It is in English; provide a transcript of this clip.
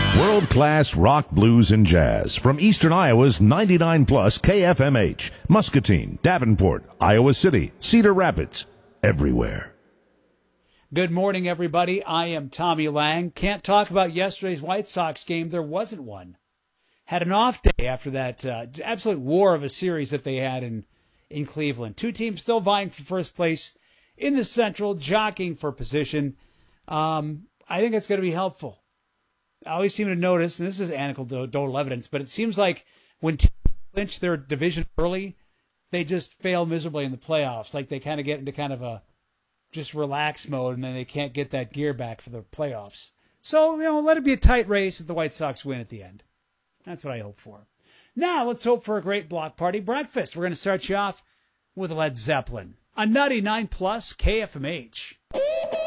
World-class rock, blues, and jazz from Eastern Iowa's 99 plus KFMH, Muscatine, Davenport, Iowa City, Cedar Rapids, everywhere. Good morning, everybody. I am Tommy Lang. Can't talk about yesterday's White Sox game. There wasn't one. Had an off day after that absolute war of a series that they had in Cleveland. Two teams still vying for first place in the Central, jockeying for position. I think it's going to be helpful. I always seem to notice, and this is anecdotal evidence, but it seems like when teams clinch their division early, they just fail miserably in the playoffs. Like they kind of get into kind of a just relax mode, and then they can't get that gear back for the playoffs. So, let it be a tight race if the White Sox win at the end. That's what I hope for. Now, let's hope for a great block party breakfast. We're going to start you off with Led Zeppelin. A nutty 9 plus KFMH.